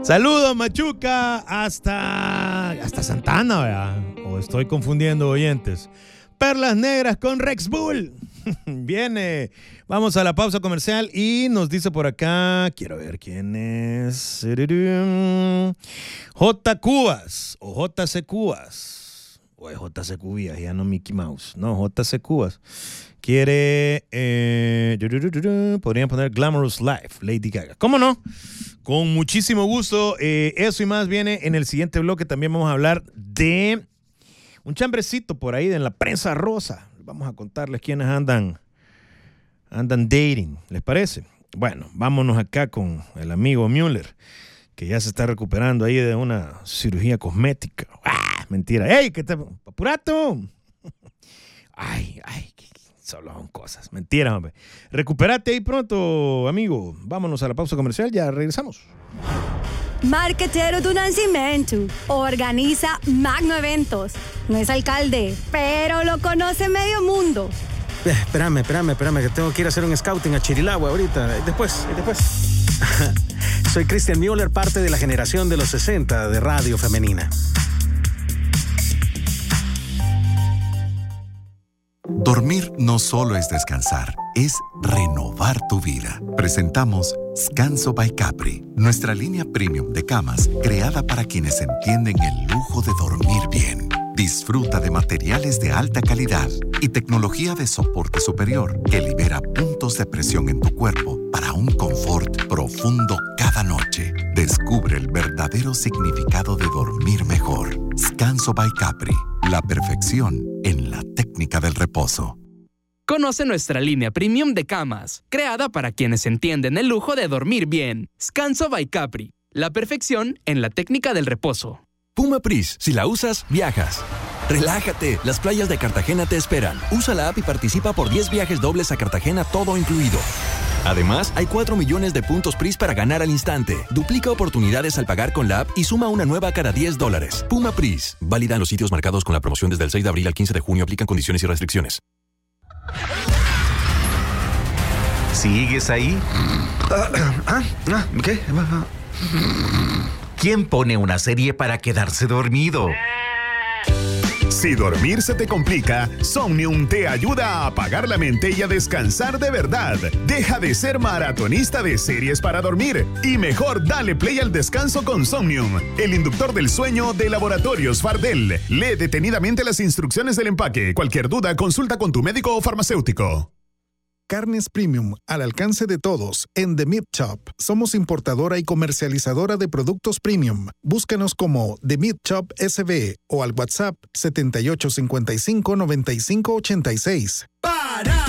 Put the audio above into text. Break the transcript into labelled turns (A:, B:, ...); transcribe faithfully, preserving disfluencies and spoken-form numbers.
A: Saludos, Machuca, hasta, hasta Santana, ¿verdad? O estoy confundiendo oyentes. Perlas negras con Rex Bull. Viene. Vamos a la pausa comercial y nos dice por acá, quiero ver quién es. J. Cubas o J C Cubas. O es J C Cubas, ya no Mickey Mouse. No, J C Cubas. Quiere, eh, podrían poner Glamorous Life, Lady Gaga. ¿Cómo no? Con muchísimo gusto. Eh, eso y más viene en el siguiente bloque. También vamos a hablar de un chambrecito por ahí en la prensa rosa. Vamos a contarles quiénes andan, andan dating. ¿Les parece? Bueno, vámonos acá con el amigo Müller, que ya se está recuperando ahí de una cirugía cosmética. ¡Ah! Mentira. ¡Ey! ¿Qué te... ¡Apurato! Ay, ay, solo son cosas. Mentira, hombre. Recupérate ahí pronto, amigo. Vámonos a la pausa comercial. Ya regresamos.
B: Marquetero do Nascimento organiza Magno Eventos. No es alcalde, pero lo conoce medio mundo.
C: Eh, espérame, espérame, espérame, que tengo que ir a hacer un scouting a Chirilagua ahorita. Después, después. Soy Christian Müller, parte de la generación de los sesenta de Radio Femenina.
D: Dormir no solo es descansar, es renovar tu vida. Presentamos Scanso by Capri, nuestra línea premium de camas creada para quienes entienden el lujo de dormir bien. Disfruta de materiales de alta calidad y tecnología de soporte superior que libera puntos de presión en tu cuerpo para un confort profundo cada noche. Descubre el verdadero significado de dormir mejor. Scanso by Capri, la perfección en la técnica del reposo.
E: Conoce nuestra línea premium de camas, creada para quienes entienden el lujo de dormir bien. Scanso by Capri, la perfección en la técnica del reposo.
F: Puma Pris, si la usas, viajas. Relájate, las playas de Cartagena te esperan. Usa la app y participa por diez viajes dobles a Cartagena, todo incluido. Además, hay cuatro millones de puntos Pris para ganar al instante. Duplica oportunidades al pagar con la app y suma una nueva cada diez dólares. Puma Pris, válida en los sitios marcados con la promoción desde el seis de abril al quince de junio. Aplican condiciones y restricciones.
G: ¿Sigues ahí?
C: ¿Ah? ¿Ah? ¿Qué?
G: ¿Quién pone una serie para quedarse dormido?
H: Si dormir se te complica, Somnium te ayuda a apagar la mente y a descansar de verdad. Deja de ser maratonista de series para dormir y mejor dale play al descanso con Somnium, el inductor del sueño de Laboratorios Fardel. Lee detenidamente las instrucciones del empaque. Cualquier duda, consulta con tu médico o farmacéutico.
I: Carnes Premium, al alcance de todos, en The Meat Shop. Somos importadora y comercializadora de productos premium. Búscanos como The Meat Shop S B o al WhatsApp setenta y ocho cincuenta y cinco noventa y cinco ochenta y seis. ¡Para!